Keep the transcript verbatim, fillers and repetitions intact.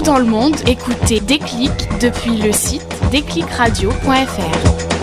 dans le monde, écoutez Déclic depuis le site déclic radio point f r.